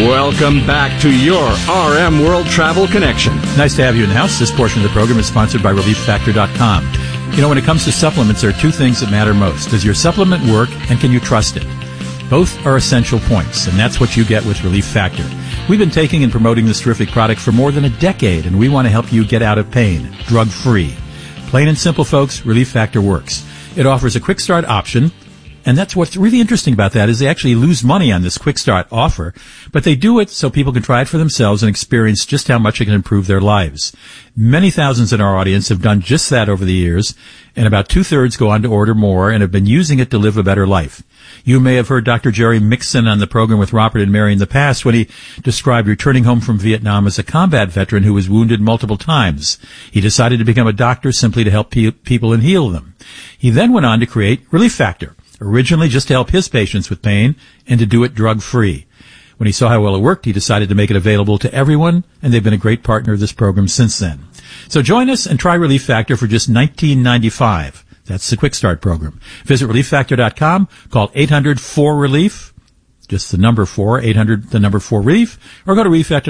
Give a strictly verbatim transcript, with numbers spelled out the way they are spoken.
Welcome back to your R M World Travel Connection. Nice to have you in the house. This portion of the program is sponsored by relief factor dot com. You know, when it comes to supplements, there are two things that matter most. Does your supplement work, and can you trust it? Both are essential points, and that's what you get with Relief Factor. We've been taking and promoting this terrific product for more than a decade, and we want to help you get out of pain, drug-free. Plain and simple, folks, Relief Factor works. It offers a quick start option. And that's what's really interesting about that is they actually lose money on this quick start offer, but they do it so people can try it for themselves and experience just how much it can improve their lives. Many thousands in our audience have done just that over the years, and about two-thirds go on to order more and have been using it to live a better life. You may have heard Doctor Jerry Mixon on the program with Robert and Mary in the past when he described returning home from Vietnam as a combat veteran who was wounded multiple times. He decided to become a doctor simply to help pe- people and heal them. He then went on to create Relief Factor, originally just to help his patients with pain and to do it drug-free. When he saw how well it worked, he decided to make it available to everyone, and they've been a great partner of this program since then. So join us and try Relief Factor for just nineteen ninety-five dollars. That's the Quick Start program. Visit relief factor dot com, call eight hundred four relief, just the number four, eight hundred, the number four relief, or go to relief factor